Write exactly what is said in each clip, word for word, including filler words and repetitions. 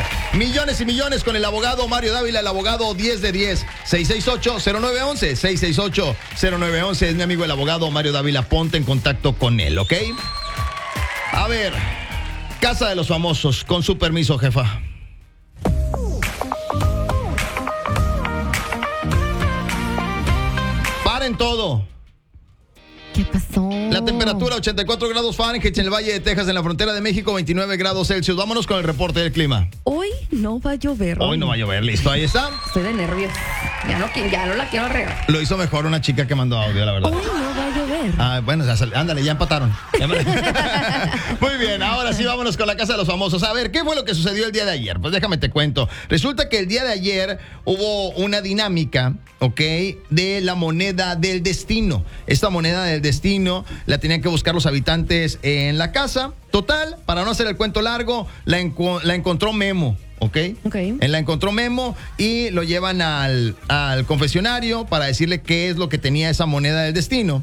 Millones y millones con el abogado Mario Dávila, el abogado diez de diez. seis seis ocho, cero nueve uno uno. seis seis ocho, cero nueve uno uno. Es mi amigo el abogado Mario Dávila. Ponte en contacto con él, ¿ok? A ver, Casa de los Famosos, con su permiso, jefa. Paren todo. ¿Qué pasó? La temperatura ochenta y cuatro grados Fahrenheit en el Valle de Texas, en la frontera de México, veintinueve grados Celsius. Vámonos con el reporte del clima. Hoy no va a llover. Hoy no va a llover, listo, ahí está. Estoy de nervios. Ya no, ya no la quiero regar. Lo hizo mejor una chica que mandó audio, la verdad. Hoy no va a llover. Ah, bueno, ya sal- ándale, ya empataron. Muy bien, ahora sí vámonos con la Casa de los Famosos. A ver, ¿qué fue lo que sucedió el día de ayer? Pues déjame te cuento. Resulta que el día de ayer hubo una dinámica, ¿ok? De la moneda del destino. Esta moneda del destino la tenían que buscar los habitantes en la casa. Total, para no hacer el cuento largo, la, encu- la encontró Memo. ¿Ok? Ok. En la encontró Memo y lo llevan al, al confesionario para decirle qué es lo que tenía esa moneda del destino.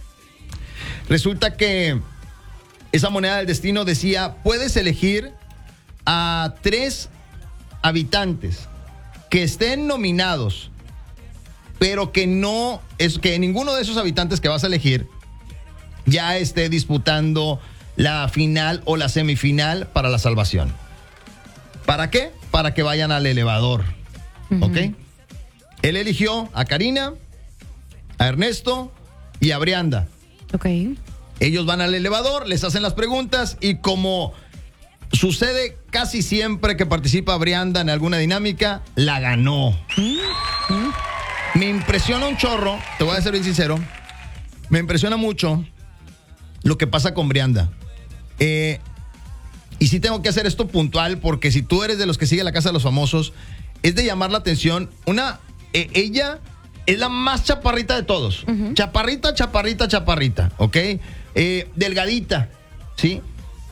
Resulta que esa moneda del destino decía, puedes elegir a tres habitantes que estén nominados, pero que no, es que ninguno de esos habitantes que vas a elegir ya esté disputando la final o la semifinal para la salvación. ¿Para qué? Para que vayan al elevador. Uh-huh. ¿Ok? Él eligió a Karina, a Ernesto y a Brianda. Ok. Ellos van al elevador, les hacen las preguntas y como sucede casi siempre que participa Brianda en alguna dinámica, la ganó. Uh-huh. Me impresiona un chorro, te voy a ser bien sincero, me impresiona mucho lo que pasa con Brianda. Eh... Y sí tengo que hacer esto puntual porque si tú eres de los que sigue la Casa de los Famosos, es de llamar la atención. Una, eh, ella es la más chaparrita de todos. Uh-huh. Chaparrita, chaparrita, chaparrita, ¿ok? Eh, delgadita, ¿sí?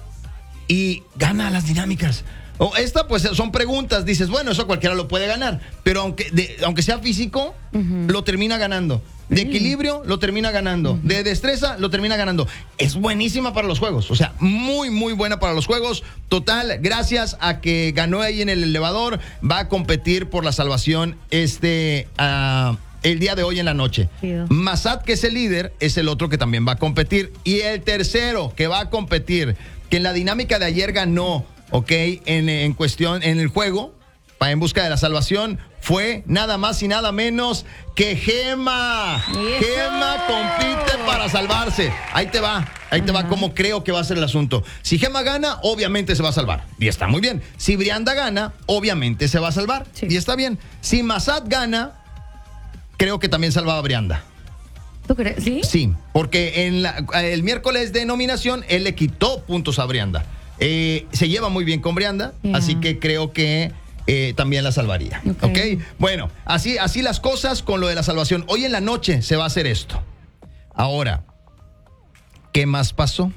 Y gana las dinámicas. O esta, pues, son preguntas. Dices, bueno, eso cualquiera lo puede ganar. Pero aunque, de, aunque sea físico, uh-huh, lo termina ganando. De equilibrio, lo termina ganando. Uh-huh. De destreza, lo termina ganando. Es buenísima para los juegos. O sea, muy, muy buena para los juegos. Total, gracias a que ganó ahí en el elevador, va a competir por la salvación este... Uh, el día de hoy en la noche. Sí. Massad, que es el líder, es el otro que también va a competir. Y el tercero que va a competir, que en la dinámica de ayer ganó, ok, en, en cuestión, en el juego, en busca de la salvación, fue nada más y nada menos que Gema. ¡Eso! Gema compite para salvarse. Ahí te va, ahí te Ajá. va como creo que va a ser el asunto. Si Gema gana, obviamente se va a salvar. Y está muy bien. Si Brianda gana, obviamente se va a salvar. Sí. Y está bien. Si Massad gana, creo que también salvaba a Brianda. ¿Tú crees? ¿Sí? Sí, porque en la, el miércoles de nominación, él le quitó puntos a Brianda. Eh, se lleva muy bien con Brianda, yeah. así que creo que eh, también la salvaría. Okay. ¿Ok? Bueno, así, así las cosas con lo de la salvación. Hoy en la noche se va a hacer esto. Ahora, ¿qué más pasó?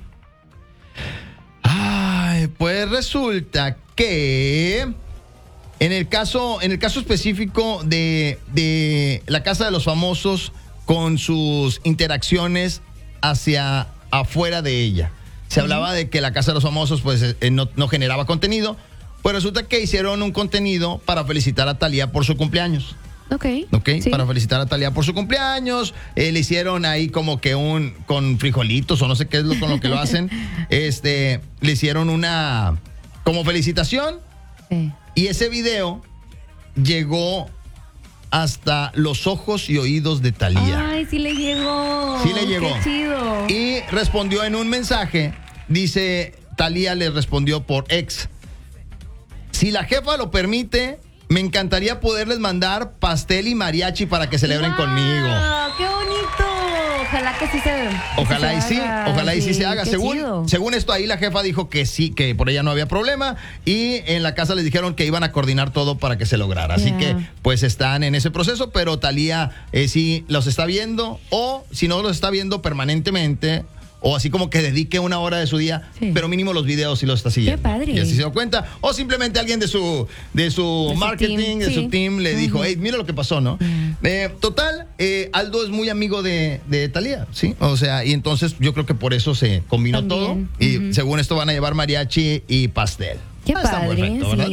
Ay, pues resulta que en el caso, en el caso específico de, de la Casa de los Famosos con sus interacciones hacia afuera de ella. Se uh-huh. hablaba de que la Casa de los Famosos pues eh, no, no generaba contenido, pues resulta que hicieron un contenido para felicitar a Thalía por su cumpleaños. Ok. Ok, sí. Para felicitar a Thalía por su cumpleaños. Eh, le hicieron ahí como que un, con frijolitos o no sé qué es lo con lo que lo hacen. este, le hicieron una, como felicitación. Sí. Y ese video llegó hasta los ojos y oídos de Thalía. Ay, sí le llegó. Sí le llegó. Qué chido. Y respondió en un mensaje, dice, Thalía le respondió por ex. Si la jefa lo permite, me encantaría poderles mandar pastel y mariachi para que celebren wow, conmigo. ¡Qué bonito! Ojalá que sí se Ojalá que y se sí, haga. ojalá y sí sí se haga. Según, chido. según esto ahí la jefa dijo que sí, que por ella no había problema y en la casa les dijeron que iban a coordinar todo para que se lograra. Así yeah. que pues están en ese proceso, pero Thalía eh, sí los está viendo o si no los está viendo permanentemente o así como que dedique una hora de su día, sí. pero mínimo los videos sí los está siguiendo. Qué padre. Y así se dio cuenta. O simplemente alguien de su de su de marketing, su team, de sí. su team, le uh-huh. dijo, hey, mira lo que pasó, ¿no? Uh-huh. Eh, total, eh, Aldo es muy amigo de, de Thalía, ¿sí? O sea, y entonces yo creo que por eso se combinó También. todo. Y uh-huh. según esto van a llevar mariachi y pastel. Qué ah, padre. Está perfecto, ¿verdad? Sí.